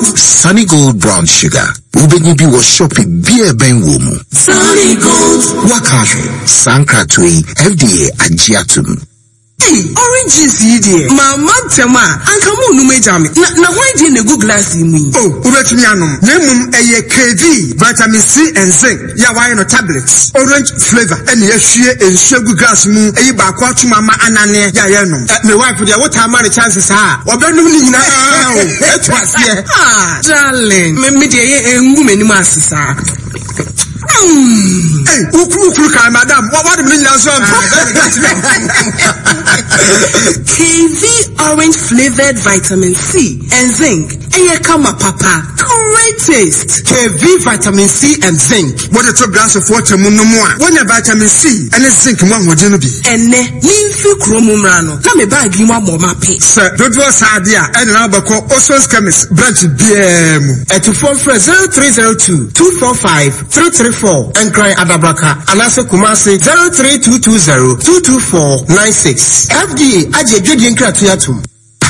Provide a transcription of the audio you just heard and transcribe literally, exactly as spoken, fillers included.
Sunny Gold Brown Sugar. Ubeni bi was shopping beer ben womu. Sunny Gold. Wakashi. Sankratui. F D A Ajiatum. Hey, oranges here. Mama Tema. Ankamu no mejami. Na na why dey na go glass me? Oh, ubetumi anom. Nemum eye K V, vitamin C and zinc. Ya why no tablets. Orange flavor. Ene ye hwie enhwe gu glass mu. Eyi ba kwa tuma ma anane ya ye nom. Me wife dey what am the chances ha. Obenum ni nyina. Etu ase. Ah, darling. Me me dey engu menim asesa. Hey, ukru ukru ka madam. What what the meaning of K V orange flavored vitamin C and zinc. Eye kama papa. Great taste. K V vitamin C and zinc. What a two glass of water mu no more. When the vitamin C and the zinc mo ho no bi. Ene nimfi kromum rano. Na me bag yi wa bo ma pe. Sir, don't was sadia and na bako Oson's chemist branch B M. At phone for zero three zero two two four five three three four and cry Adabraka. Anase Kumasi zero three two two zero two two four nine six. F D A aje dwedin kratuatum.